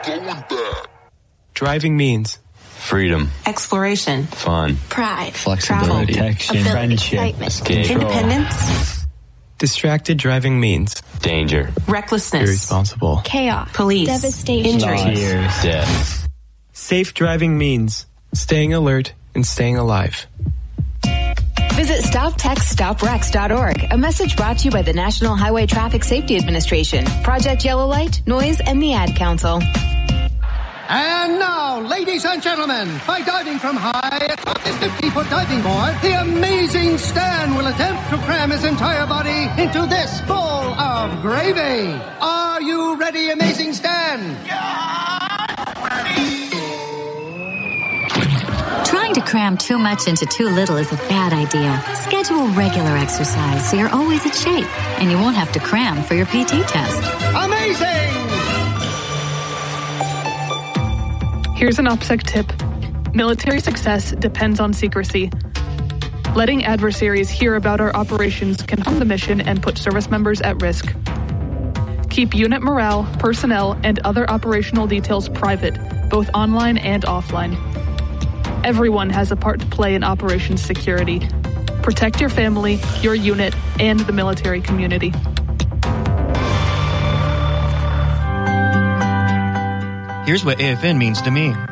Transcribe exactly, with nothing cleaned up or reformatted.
going back. Driving means freedom, exploration, fun, pride, flexibility, travel, protection, ability, friendship, excitement, escape, independence. Distracted driving means danger, recklessness, irresponsible, chaos, police, devastation, injuries, death. Safe driving means staying alert and staying alive. Visit stop text stop wrecks dot org. A message brought to you by the National Highway Traffic Safety Administration, Project Yellow Light, Noise, and the Ad Council. And now, ladies and gentlemen, by diving from high atop this fifty-foot diving board, the amazing Stan will attempt to cram his entire body into this bowl of gravy. Are you ready, amazing Stan? Yeah, ready. Trying to cram too much into too little is a bad idea. Schedule regular exercise so you're always in shape, and you won't have to cram for your P T test. Amazing! Here's an OPSEC tip. Military success depends on secrecy. Letting adversaries hear about our operations can harm the mission and put service members at risk. Keep unit morale, personnel, and other operational details private, both online and offline. Everyone has a part to play in operations security. Protect your family, your unit, and the military community. Here's what A F N means to me.